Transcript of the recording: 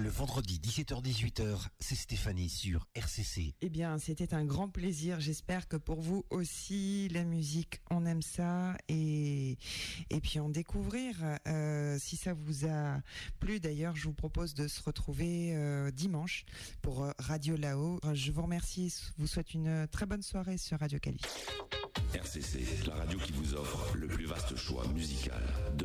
Le vendredi 17h-18h, c'est Stéphanie sur RCC. Eh bien, c'était un grand plaisir. J'espère que pour vous aussi, la musique, on aime ça et puis en découvrir. Si ça vous a plu, d'ailleurs, je vous propose de se retrouver dimanche pour Radio Là-haut. Je vous remercie, vous souhaite une très bonne soirée sur Radio Cali. RCC, la radio qui vous offre le plus vaste choix musical de